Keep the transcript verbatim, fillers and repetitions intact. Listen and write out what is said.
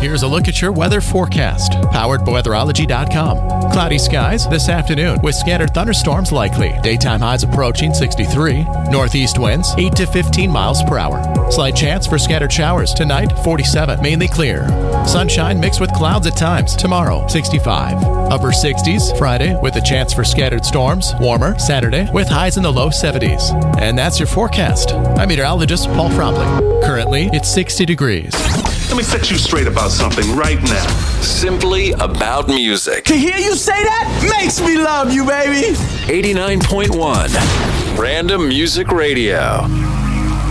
Here's a look at your weather forecast, powered by weatherology dot com. Cloudy skies this afternoon with scattered thunderstorms likely. Daytime highs approaching sixty-three. Northeast winds eight to fifteen miles per hour. Slight chance for scattered showers tonight, forty-seven. Mainly clear. Sunshine mixed with clouds at times. Tomorrow, sixty-five. Upper sixties Friday with a chance for scattered storms. Warmer Saturday with highs in the low seventies. And that's your forecast. I'm meteorologist Paul Frobley. Currently, it's sixty degrees. Let me set you straight about something right now. Simply about music. To hear you say that makes me love you, baby. eighty-nine point one Random Music Radio.